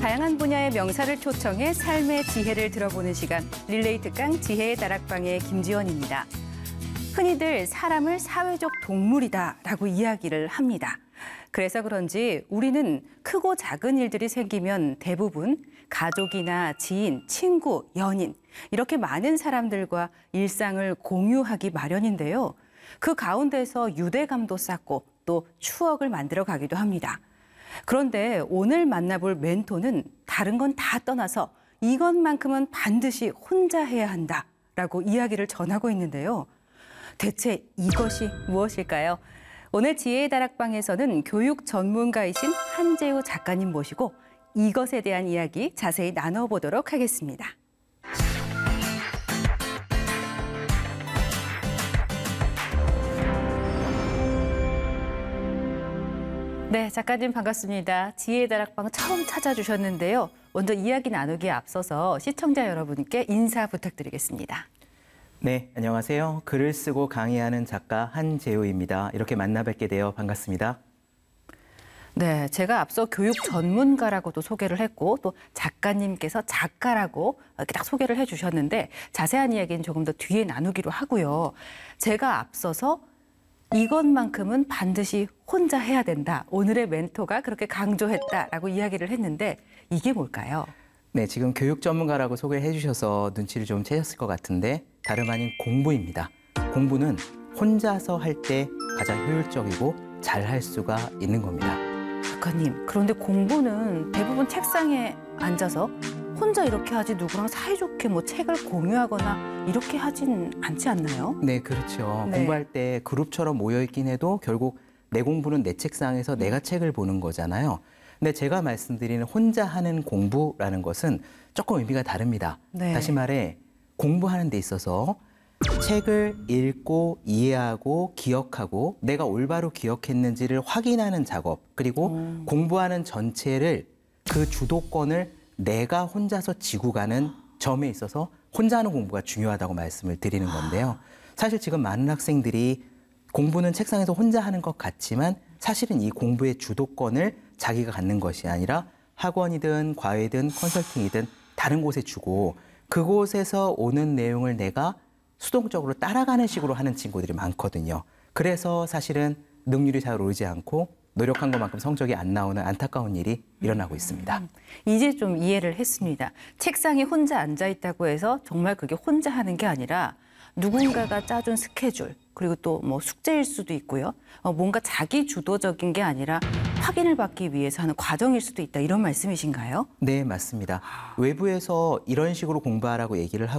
다양한 분야의 명사를 초청해 삶의 지혜를 들어보는 시간, 릴레이 특강 지혜의 다락방의 김지원입니다. 흔히들 사람을 사회적 동물이다라고 이야기를 합니다. 그래서 그런지 우리는 크고 작은 일들이 생기면 대부분 가족이나 지인, 친구, 연인 이렇게 많은 사람들과 일상을 공유하기 마련인데요. 그 가운데서 유대감도 쌓고 또 추억을 만들어 가기도 합니다. 그런데 오늘 만나볼 멘토는 다른 건 다 떠나서 이것만큼은 반드시 혼자 해야 한다라고 이야기를 전하고 있는데요. 대체 이것이 무엇일까요? 오늘 지혜의 다락방에서는 교육 전문가이신 한재우 작가님 모시고 이것에 대한 이야기 자세히 나눠보도록 하겠습니다. 네, 작가님 반갑습니다. 지혜의 다락방 처음 찾아주셨는데요. 먼저 이야기 나누기에 앞서서 시청자 여러분께 인사 부탁드리겠습니다. 네, 안녕하세요. 글을 쓰고 강의하는 작가 한재우입니다. 이렇게 만나 뵙게 되어 반갑습니다. 네, 제가 앞서 교육 전문가라고도 소개를 했고 또 작가님께서 작가라고 이렇게 딱 소개를 해주셨는데 자세한 이야기는 조금 더 뒤에 나누기로 하고요. 제가 앞서서 이것만큼은 반드시 혼자 해야 된다. 오늘의 멘토가 그렇게 강조했다라고 이야기를 했는데 이게 뭘까요? 네, 지금 교육 전문가라고 소개해 주셔서 눈치를 좀 채셨을 것 같은데 다름 아닌 공부입니다. 공부는 혼자서 할 때 가장 효율적이고 잘 할 수가 있는 겁니다. 작가님, 그런데 공부는 대부분 책상에 앉아서 혼자 이렇게 하지 누구랑 사이좋게 뭐 책을 공유하거나 이렇게 하진 않지 않나요? 네, 그렇죠. 네. 공부할 때 그룹처럼 모여있긴 해도 결국 내 공부는 내 책상에서 내가 책을 보는 거잖아요. 근데 제가 말씀드리는 혼자 하는 공부라는 것은 조금 의미가 다릅니다. 네. 다시 말해 공부하는 데 있어서 책을 읽고 이해하고 기억하고 내가 올바로 기억했는지를 확인하는 작업, 그리고 공부하는 전체를 그 주도권을 내가 혼자서 지고 가는 점에 있어서 혼자 하는 공부가 중요하다고 말씀을 드리는 건데요. 사실 지금 많은 학생들이 공부는 책상에서 혼자 하는 것 같지만 사실은 이 공부의 주도권을 자기가 갖는 것이 아니라 학원이든 과외든 컨설팅이든 다른 곳에 주고 그곳에서 오는 내용을 내가 수동적으로 따라가는 식으로 하는 친구들이 많거든요. 그래서 사실은 능률이 잘 오르지 않고 노력한 것만큼 성적이 안 나오는 안타까운 일이 일어나고 있습니다. 이제 좀 이해를 했습니다. 책상에 혼자 앉아 있다고 해서 정말 그게 혼자 하는 게 아니라 누군가가 짜준 스케줄, 그리고 또 뭐 숙제일 수도 있고요. 뭔가 자기 주도적인 게 아니라 확인을 받기 위해서 하는 과정일 수도 있다. 이런 말씀이신가요? 네, 맞습니다. 외부에서 이런 식으로 공부하라고 얘기를 하고